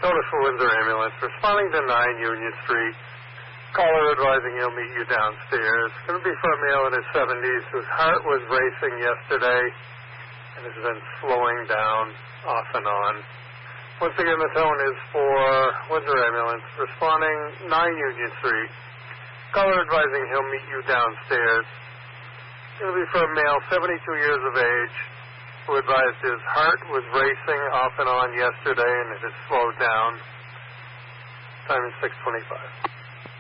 Notice for Windsor Ambulance, responding to 9 Union Street. Caller advising he'll meet you downstairs. It's going to be for a male in his 70s whose heart was racing yesterday and has been slowing down off and on. Once again, the tone is for Windsor Ambulance, responding 9 Union Street. Caller advising he'll meet you downstairs. It's going to be for a male, 72 years of age, who advised his heart was racing off and on yesterday and it has slowed down. Time is 6:25.